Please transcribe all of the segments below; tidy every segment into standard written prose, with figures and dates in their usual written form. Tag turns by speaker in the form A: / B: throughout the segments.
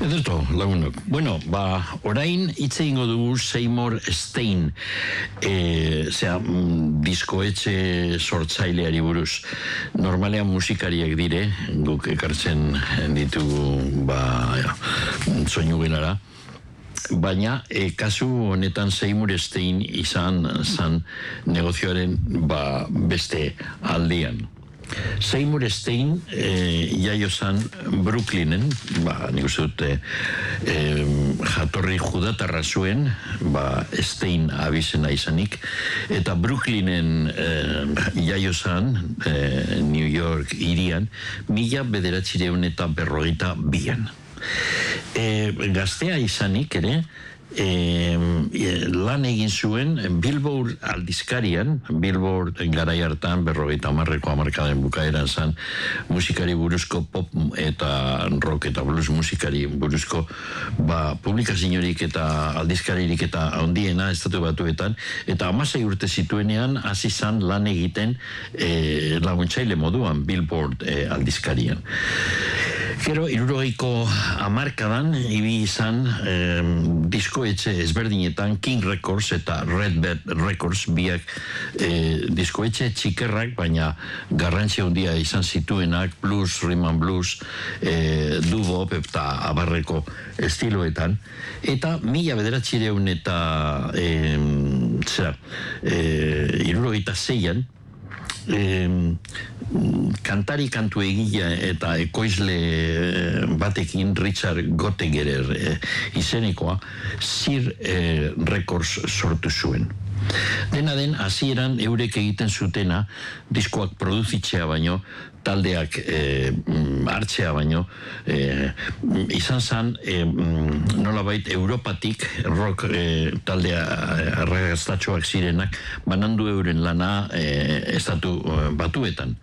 A: Ederto, lagunok. Bueno, orain hitz egingo dugu Seymour Stein, diskoetxe sortzaileari buruz. Normalean musikariak dire, guk ekartzen ditugu soinu gelara. Baina, kasu honetan Seymour Stein izan negozioaren beste aldean. Seymour Stein jaio zan Brooklynen, nik uste dute jatorri judatarra zuen, Stein abizena izanik, eta Brooklynen jaio zan, New York hirian, 1952an. Gaztea izanik ere, lan egin zuen Billboard aldizkarian, Billboard garai hartan 50ko hamarkaden bukaeran zan musikari buruzko pop eta rock eta blues musikari buruzko publikaziorik eta aldizkaririk eta handiena Estatu Batuetan, eta 16 urte zituenean hasi zan lan egiten laguntzaile moduan Billboard aldizkarian. Gero, 60ko hamarkadan ibi izan diskoetxe ezberdinetan King Records eta Red Bed Records biak diskoetxe txikerrak, baina garrantzia handia izan zituenak blues, rhythm and blues, doo-wop eta abarreko estiloetan, eta 1996an eta 66an kantari kantu egila eta ekoizle batekin Richard Gottegerer izenekoa Sir Records sortu zuen. Dena den, hasieran eurek egiten zutena diskoak produzitzea baino, taldeak hartzea baino, izan zan nolabait Europatik rock taldea arrakastatxoak zirenak banandu euren lana Estatu Batuetan.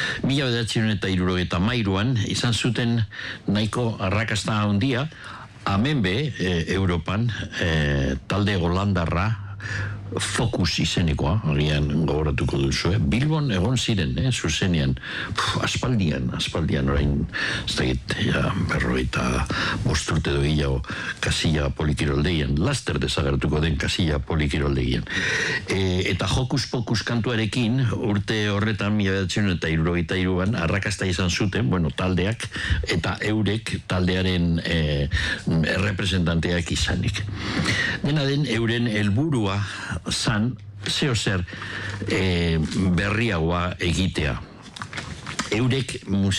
A: 1973an izan zuten nahiko arrakasta handia, hemen Europan talde holandarra Focus izenekoa, agian gogoratuko duzu, Bilbon egon ziren, zuzenean, aspaldian, orain, ez dakit, 55 edo gehiago Kasilla Polikiroldegian, laster desagertuko den Kasilla Polikiroldegian. Eta Hokus Pokus kantuarekin, urte horretan, 1973an, arrakasta izan zuten, taldeak, eta eurek taldearen errepresentanteak izanik. Dena den, euren helburua zan, zer berriagoa egitea. Eurek